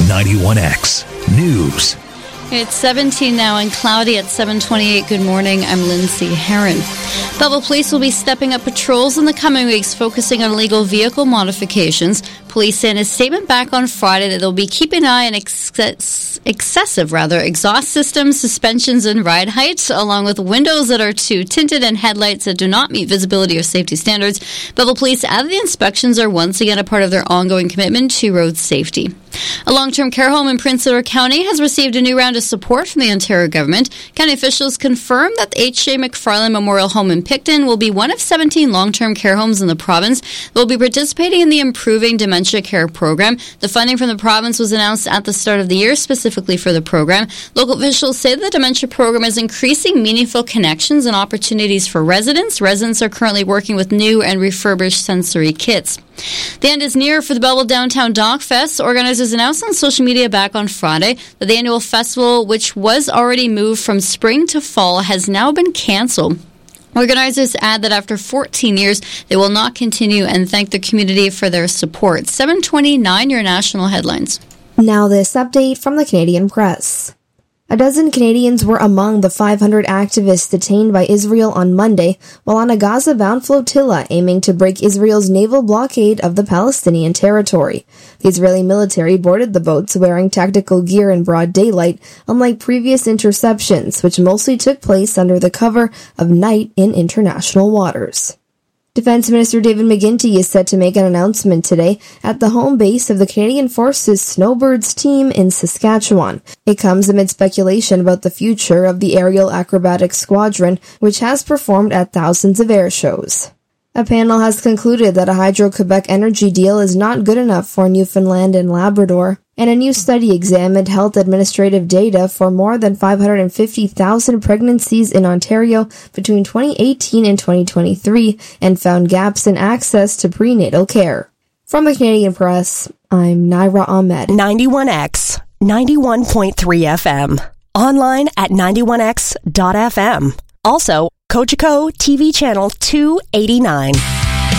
91X News. It's 17 now and cloudy at 7:28. Good morning. I'm Lindsay Herron. Belleville Police will be stepping up patrols in the coming weeks, focusing on illegal vehicle modifications. Police said in a statement back on Friday that they'll be keeping an eye on excessive exhaust systems, suspensions, and ride height, along with windows that are too tinted and headlights that do not meet visibility or safety standards. Belleville Police added the inspections are once again a part of their ongoing commitment to road safety. A long-term care home in Prince Edward County has received a new round of support from the Ontario government. County officials confirmed that the H.J. McFarland Memorial Home in Picton will be one of 17 long-term care homes in the province that will be participating in the Improving Dementia Care program. The funding from the province was announced at the start of the year specifically for the program. Local officials say the dementia program is increasing meaningful connections and opportunities for residents. Residents are currently working with new and refurbished sensory kits. The end is near for the Belleville Downtown Dock Fest. Organizers announced on social media back on Friday that the annual festival, which was already moved from spring to fall, has now been canceled. Organizers add that after 14 years, they will not continue and thank the community for their support. 7:29, your national headlines. Now this update from the Canadian Press. A dozen Canadians were among the 500 activists detained by Israel on Monday while on a Gaza-bound flotilla aiming to break Israel's naval blockade of the Palestinian territory. The Israeli military boarded the boats wearing tactical gear in broad daylight, unlike previous interceptions, which mostly took place under the cover of night in international waters. Defense Minister David McGuinty is set to make an announcement today at the home base of the Canadian Forces Snowbirds team in Saskatchewan. It comes amid speculation about the future of the Aerial Acrobatics Squadron, which has performed at thousands of air shows. A panel has concluded that a Hydro-Quebec energy deal is not good enough for Newfoundland and Labrador, and a new study examined health administrative data for more than 550,000 pregnancies in Ontario between 2018 and 2023 and found gaps in access to prenatal care. From the Canadian Press, I'm Naira Ahmed. 91X, 91.3 FM. Online at 91x.fm. Also, Cogeco TV channel 289.